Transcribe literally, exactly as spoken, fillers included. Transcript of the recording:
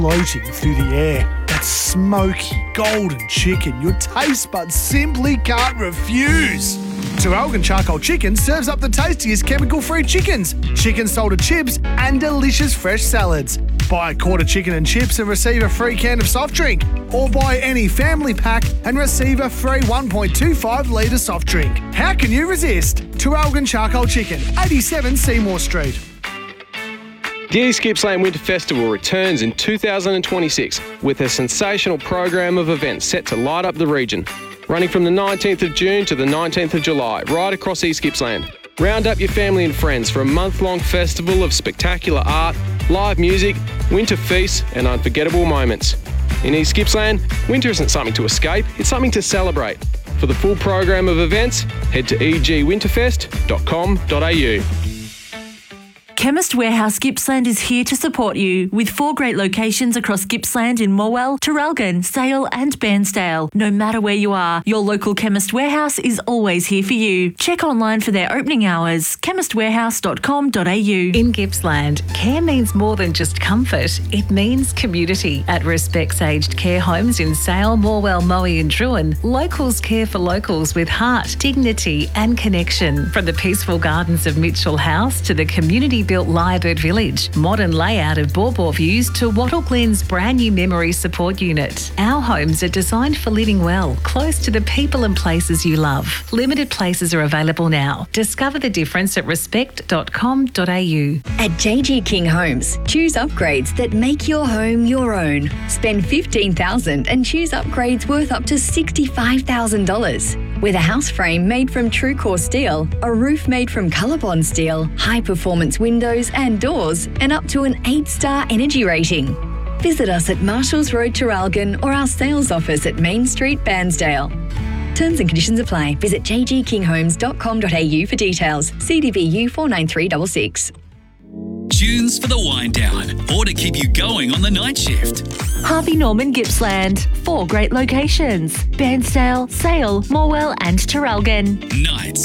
floating through the air. That smoky, golden chicken your taste buds simply can't refuse. Terralgan Charcoal Chicken serves up the tastiest chemical-free chickens, chicken salted chips, and delicious fresh salads. Buy a quarter chicken and chips and receive a free can of soft drink, or buy any family pack and receive a free one point two five litre soft drink. How can you resist? Terralgan Charcoal Chicken, eighty-seven Seymour Street. The East Gippsland Winter Festival returns in two thousand twenty-six with a sensational program of events set to light up the region. Running from the nineteenth of June to the nineteenth of July, right across East Gippsland. Round up your family and friends for a month-long festival of spectacular art, live music, winter feasts and unforgettable moments. In East Gippsland, winter isn't something to escape, it's something to celebrate. For the full program of events, head to e g winterfest dot com dot a u. Chemist Warehouse Gippsland is here to support you with four great locations across Gippsland in Morwell, Terralgan, Sale and Bairnsdale. No matter where you are, your local Chemist Warehouse is always here for you. Check online for their opening hours, chemist warehouse dot com dot a u. In Gippsland, care means more than just comfort, it means community. At Respects Aged Care Homes in Sale, Morwell, Moe and Druin, locals care for locals with heart, dignity and connection. From the peaceful gardens of Mitchell House to the community built Lyrebird Village, modern layout of Bawbaw Views to Wattle Glen's brand new memory support unit. Our homes are designed for living well, close to the people and places you love. Limited places are available now. Discover the difference at respect dot com dot a u. At J G King Homes, choose upgrades that make your home your own. Spend fifteen thousand dollars and choose upgrades worth up to sixty-five thousand dollars. With a house frame made from TrueCore steel, a roof made from Colorbond steel, high-performance windows and doors, and up to an eight-star energy rating. Visit us at Marshalls Road, Terralgan, or our sales office at Main Street, Bairnsdale. Terms and conditions apply. Visit j g king homes dot com dot a u for details. C D V U four nine three six six. Tunes for the wind down or to keep you going on the night shift. Harvey Norman Gippsland. Four great locations. Bairnsdale, Sale, Morwell and Terralgan. Nights.